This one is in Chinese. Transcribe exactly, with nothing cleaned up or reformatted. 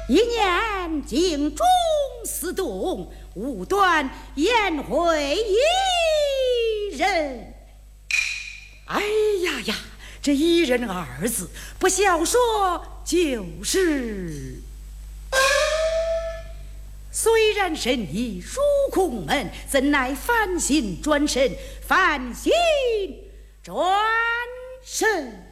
一年京中四动，无端颜回一人。 哎呀呀，这一人二字不消说就是。虽然神医入空门，怎奈凡心转身，凡心转身。